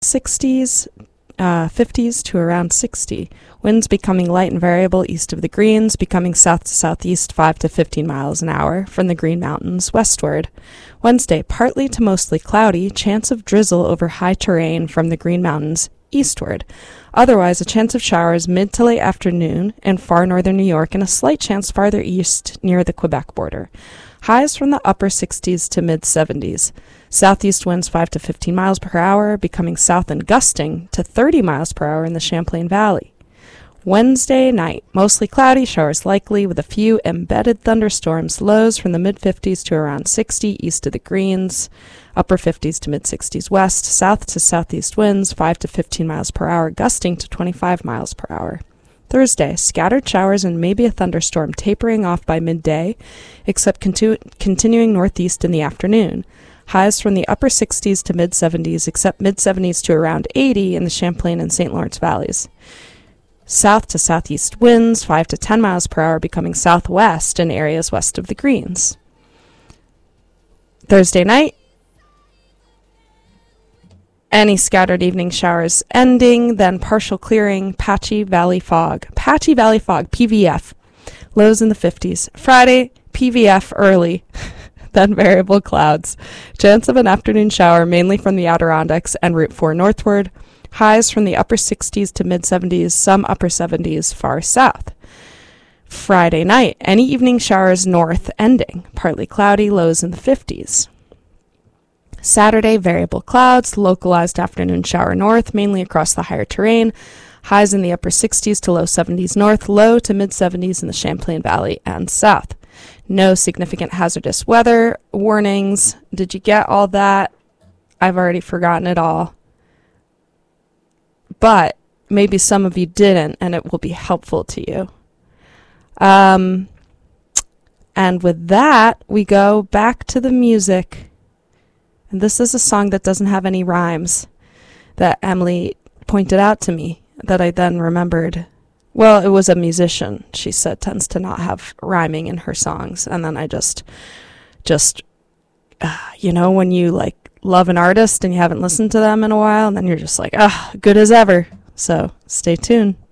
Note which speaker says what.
Speaker 1: 60s, 50s to around 60. Winds becoming light and variable east of the Greens, becoming south to southeast 5 to 15 miles an hour from the Green Mountains westward. Wednesday, partly to mostly cloudy, chance of drizzle over high terrain from the Green Mountains eastward. Otherwise, a chance of showers mid to late afternoon in far northern New York and a slight chance farther east near the Quebec border. Highs from the upper 60s to mid 70s. Southeast winds 5 to 15 miles per hour, becoming south and gusting to 30 miles per hour in the Champlain Valley. Wednesday night, mostly cloudy, showers likely with a few embedded thunderstorms, lows from the mid-50s to around 60 east of the Greens, upper 50s to mid-60s west, south to southeast winds 5 to 15 miles per hour, gusting to 25 miles per hour. Thursday, scattered showers and maybe a thunderstorm tapering off by midday, except continuing northeast in the afternoon. Highs from the upper 60s to mid-70s, except mid-70s to around 80 in the Champlain and St. Lawrence valleys. South to southeast winds 5 to 10 miles per hour, becoming southwest in areas west of the Greens. Thursday night, any scattered evening showers ending, then partial clearing, patchy valley fog. Patchy valley fog, PVF. Lows in the 50s. Friday, PVF early, then variable clouds. Chance of an afternoon shower mainly from the Adirondacks and Route 4 northward. Highs from the upper 60s to mid-70s, some upper 70s far south. Friday night, any evening showers north ending. Partly cloudy, lows in the 50s. Saturday, variable clouds, localized afternoon shower north, mainly across the higher terrain. Highs in the upper 60s to low 70s north, low to mid-70s in the Champlain Valley and south. No significant hazardous weather warnings. Did you get all that? I've already forgotten it all. But maybe some of you didn't, and it will be helpful to you. And with that, we go back to the music. And this is a song that doesn't have any rhymes that Emily pointed out to me that I then remembered. Well, it was a musician, she said, tends to not have rhyming in her songs. And then I just when you like love an artist and you haven't listened to them in a while, and then you're just like, good as ever. So stay tuned.